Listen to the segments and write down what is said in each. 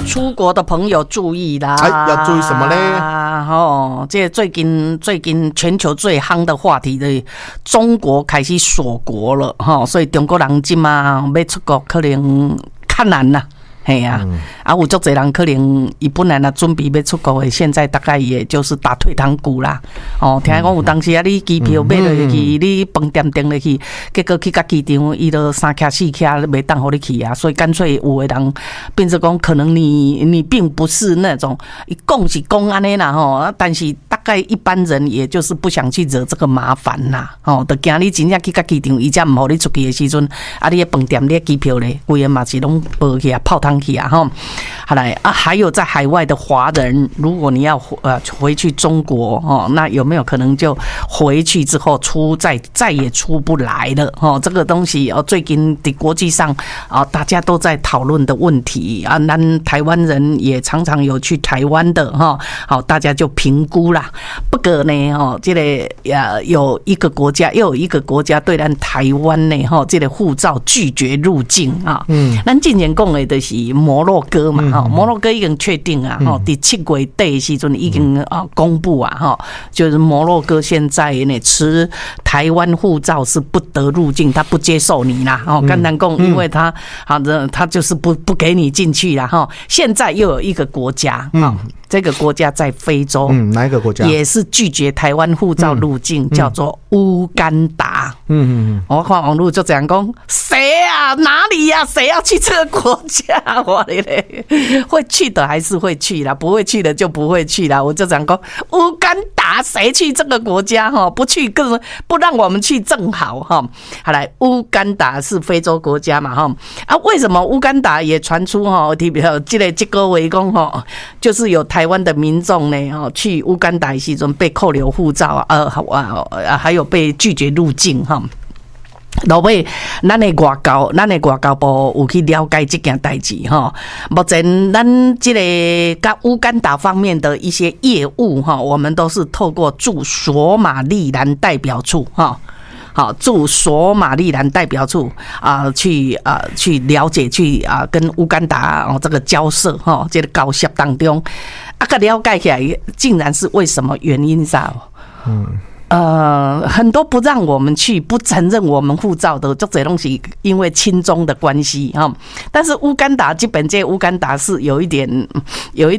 出国的朋友注意啦！ 要注意什么呢？这最近全球最夯的话题的，中国开始锁国了所以中国人现在要出国可能较难啦。嘿呀，有足侪人可能伊本来准备要出国的，现在大概也就是打退堂鼓啦。听讲有当时你机票买落去，你饭店订落去，结果去到机场，伊都3卡4卡袂当互你去啊，所以干脆有的人变成讲，可能你并不是那种讲是讲安尼啦但是大概一般人也就是不想去惹这个麻烦啦就惊你真正去到机场，伊才唔互你出去的时阵，你的饭店、你的机票咧，规个嘛是拢报去啊，泡汤。好来还有在海外的华人，如果你要回去中国那有没有可能就回去之后再也出不来了这个东西最近的国际上大家都在讨论的问题咱台湾人也常常有去台湾的好，大家就评估啦。不过呢这个有一个国家又有一个国家对咱台湾呢这个护照拒绝入境咱之前讲的就是摩洛哥嘛摩洛哥已经确定啊第7月底的时阵已经公布啊就是摩洛哥现在呢持台湾护照是不得入境，他不接受你啦简单讲，因为他就是不给你进去啦现在又有一个国家这个国家在非洲哪一个国家也是拒绝台湾护照入境叫做乌干达我看网络就这样讲，谁啊哪里呀谁要去这个国家我嘞会去的还是会去啦，不会去的就不会去啦。我就这样讲，乌干达谁去这个国家不去更不让我们去正好好来，乌干达是非洲国家嘛为什么乌干达也传出这个月讲就是有台湾的民众呢去乌干达的时阵被扣留护照还有被拒绝入境落尾咱的外交部有去了解这件代志目前咱这个跟乌干达方面的一些业务我们都是透过驻索马利兰代表处驻索马利兰代表处去了解，去跟乌干达这个交涉这个交涉当中个了解起来，竟然是为什么原因上很多不让我们去，不承认我们护照的，这东西因为亲中的关系但是乌干达基本这乌干达是有一点要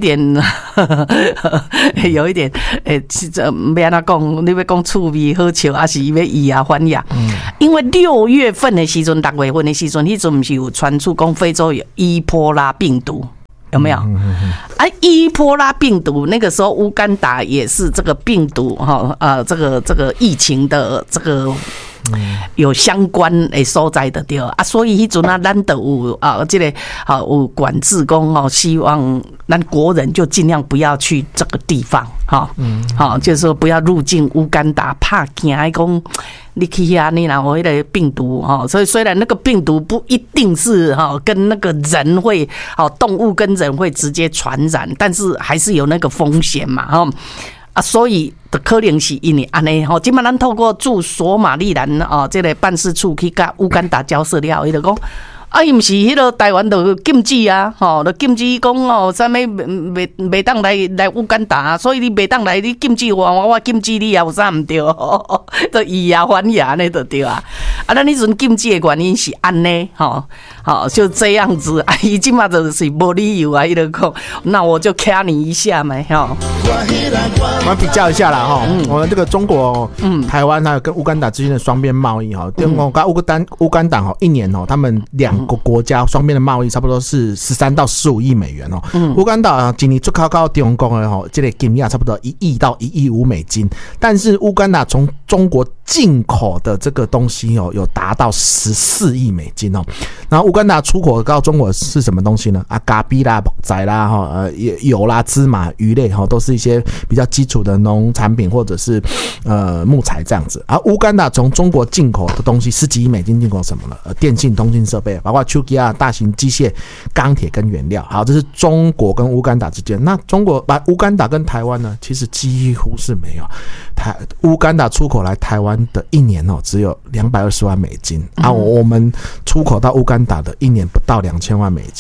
哪讲？你要讲趣味好笑，还是要以牙还牙？因为6月份的时阵，6月份的时阵，那阵不是有传出讲非洲有伊波拉病毒。有没有伊波拉病毒那个时候乌干达也是这个病毒这个疫情的这个有相关的所在的对所以迄阵咱都有这个有管制讲希望咱国人就尽量不要去这个地方就是说不要入境乌干达，怕惊讲你去遐你然后那个病毒所以虽然那个病毒不一定是跟那个人会动物跟人会直接传染，但是还是有那个风险嘛所以的可能是因为安尼今嘛咱透过驻索马利兰这个办事处去跟乌干达交涉了，伊就讲伊不是迄个台湾就禁止就禁止讲啥物袂当来乌干达，所以你袂当来，你禁止我禁止你有啥唔对？就以牙还牙呢，就对啊。咱迄阵禁止的原因是安尼就这样子伊即马就是无理由伊就讲，那我就卡你一下嘛我们比较一下啦我们这个中国台湾还有跟乌干达之间的双边贸易跟乌干达一年他们2个国家双边的贸易差不多是13到15亿美元乌干达今年出口到中国的这个金额差不多1亿到1亿5美金，但是乌干达从中国进口的这个东西有达到14亿美金然后乌干达出口到中国是什么东西呢？咖啡啦、木材啦、油啦、芝麻、鱼类都是一些比较基础的农产品或者是木材这样子。而乌干达从中国进口的东西10几亿美金，进口什么了？电信、通信设备，包括手机啊、大型机械、钢铁跟原料。好，这是中国跟乌干达之间。那乌干达跟台湾呢，其实几乎是没有。乌干达出口来台湾的一年只有220万美金我们出口到乌干达的一年不到2000万美金。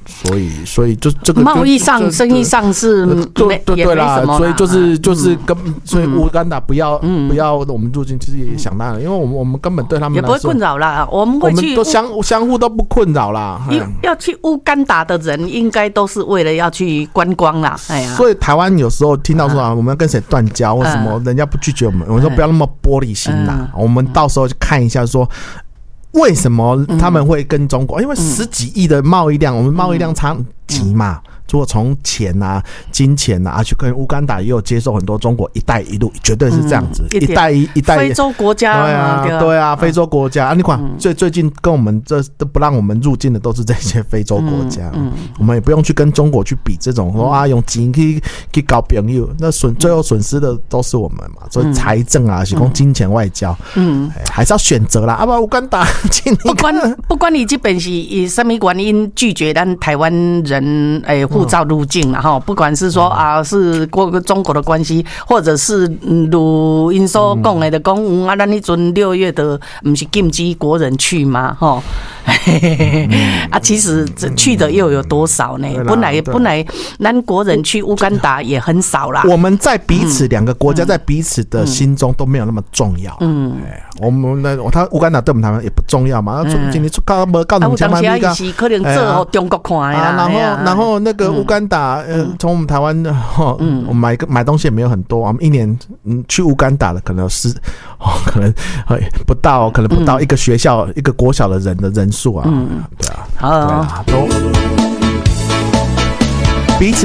所以就这个贸易上、生意上是对啦，所以就是所以乌干达不要我们入境，其实也想当然，因为我们根本对他们也不会困扰啦，我们都相互都不困扰啦。 要去乌干达的人，应该都是为了要去观光啦。哎呀， 所以台湾有时候听到说我们要跟谁断交，或什么人家不拒绝我们，我说不要那么玻璃心啦，我们到时候就看一下说。为什么他们会跟中国？因为10几亿的贸易量，我们贸易量差几嘛？如果从钱啊、金钱啊，去跟乌干达也有接受很多中国“一带一路”，绝对是这样子。一带非洲国家， 对啊，非洲国家啊，你看最近跟我们这都不让我们入境的都是这些非洲国家，我们也不用去跟中国去比这种说用钱去搞朋友，那最后损失的都是我们嘛。所以财政啊，是讲金钱外交，还是要选择啦。不然乌干达， 不管你这本是以什么原因拒绝咱台湾人护照入境了哈，不管是说是中国的关系，或者是如因所讲的讲咱那阵6月的不是禁止国人去吗？哈，其实去的又有多少呢？本来咱国人去乌干达也很少啦。 我们在彼此两个国家在彼此的心中都没有那么重要。我们他乌干达对我们台湾也不重要嘛。今年出告没告你们当时是可能做给中国看的啦。 然后那个乌干达，从我们台湾，我们买东西也没有很多，我们一年去乌干达的可能可能不到一个学校一个国小的人数啊，对啊，都彼此